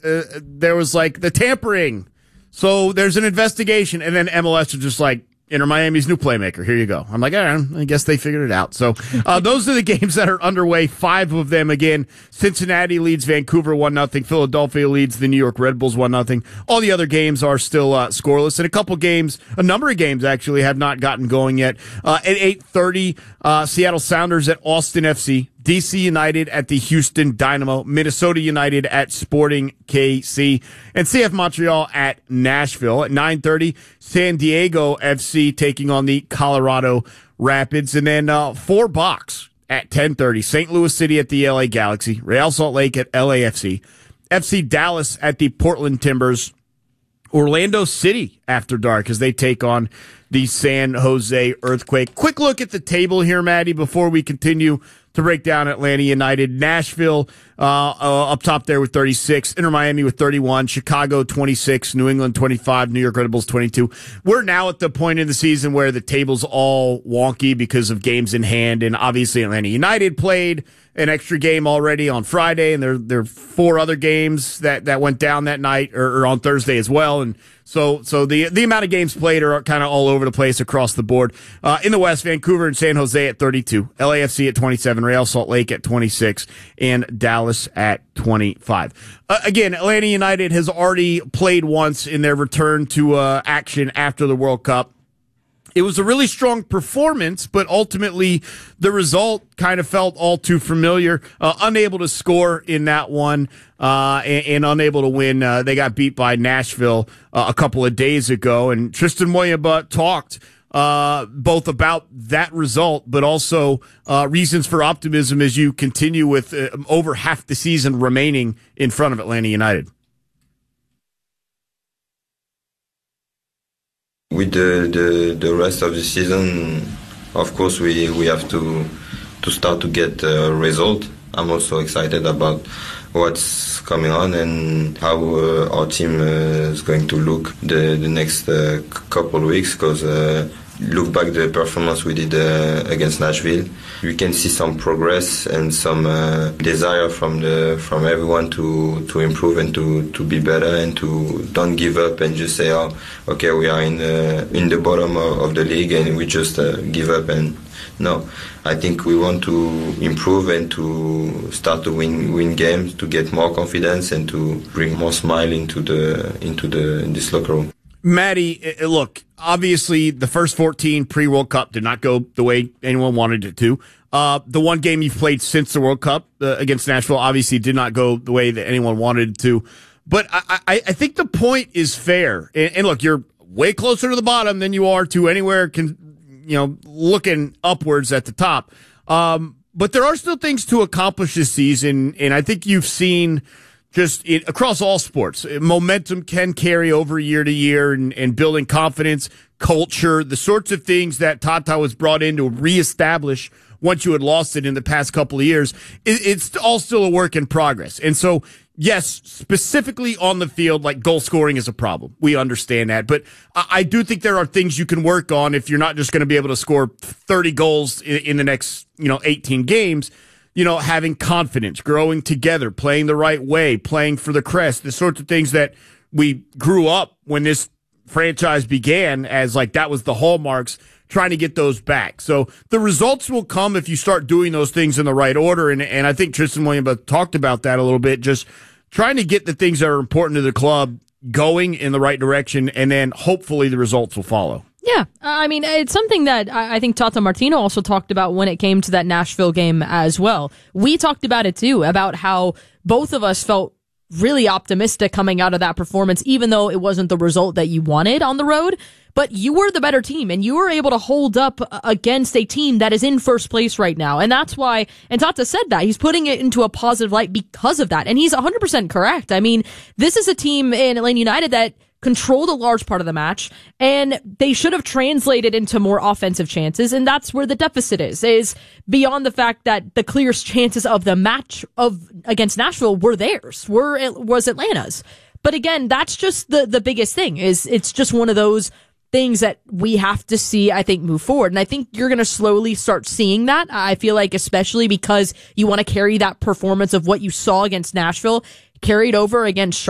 there was like the tampering. So there's an investigation, and then MLS was just like, Inter Miami's new playmaker. Here you go. I'm like, I guess they figured it out. So those are the games that are underway. 5 of them again. Cincinnati leads Vancouver 1-0. Philadelphia leads the New York Red Bulls 1-0. All the other games are still scoreless, and a number of games actually have not gotten going yet. At 8:30, Seattle Sounders at Austin FC. DC United at the Houston Dynamo, Minnesota United at Sporting KC, and CF Montreal at Nashville. At 9:30, San Diego FC taking on the Colorado Rapids. And then 4 box at 10:30, St. Louis City at the LA Galaxy, Real Salt Lake at LAFC, FC Dallas at the Portland Timbers, Orlando City after dark as they take on the San Jose Earthquake. Quick look at the table here, Maddie, before we continue to break down Atlanta United. Nashville up top there with 36, Inter Miami with 31, Chicago 26, New England 25, New York Red Bulls 22. We're now at the point in the season where the table's all wonky because of games in hand, and obviously Atlanta United played an extra game already on Friday, and there are 4 other games that went down that night or on Thursday as well, and so the amount of games played are kind of all over the place across the board. In the West, Vancouver and San Jose at 32, LAFC at 27, Real Salt Lake at 26, and Dallas at 25. Again, Atlanta United has already played once in their return to action after the World Cup. It was a really strong performance, but ultimately the result kind of felt all too familiar. Unable to score in that one and unable to win. They got beat by Nashville a couple of days ago, and Tristan Moyamba talked both about that result, but also reasons for optimism as you continue with over half the season remaining in front of Atlanta United. With the rest of the season, of course, we have to start to get a result. I'm also excited about what's coming on and how our team is going to look the next couple of weeks, because look back the performance we did against Nashville. We can see some progress and some desire from everyone to improve and to be better and to don't give up and just say, oh, okay, we are in the bottom of the league and we just give up. And no, I think we want to improve and to start to win games, to get more confidence and to bring more smile into this locker room. Maddie, look, obviously the first 14 pre-World Cup did not go the way anyone wanted it to. The one game you've played since the World Cup against Nashville obviously did not go the way that anyone wanted it to. But I think the point is fair. And look, you're way closer to the bottom than you are to anywhere, looking upwards at the top. But there are still things to accomplish this season, and I think you've seen across all sports, momentum can carry over year to year, and building confidence, culture, the sorts of things that Tata was brought in to reestablish once you had lost it in the past couple of years. It's all still a work in progress. And so, yes, specifically on the field, like goal scoring is a problem. We understand that. But I do think there are things you can work on if you're not just going to be able to score 30 goals in the next, 18 games. Having confidence, growing together, playing the right way, playing for the crest, the sorts of things that we grew up when this franchise began as like that was the hallmarks, trying to get those back. So the results will come if you start doing those things in the right order. And I think Tristan Moyamba talked about that a little bit, just trying to get the things that are important to the club going in the right direction, and then hopefully the results will follow. Yeah, I mean, it's something that I think Tata Martino also talked about when it came to that Nashville game as well. We talked about it too, about how both of us felt really optimistic coming out of that performance, even though it wasn't the result that you wanted on the road. But you were the better team, and you were able to hold up against a team that is in first place right now. And that's why, and Tata said that, he's putting it into a positive light because of that. And he's 100% correct. I mean, this is a team in Atlanta United that controlled a large part of the match, and they should have translated into more offensive chances, and that's where the deficit is beyond the fact that the clearest chances of the match against Nashville were theirs, was Atlanta's. But again, that's just the biggest thing, is it's just one of those things that we have to see, I think, move forward. And I think you're going to slowly start seeing that. I feel like especially because you want to carry that performance of what you saw against Nashville carried over against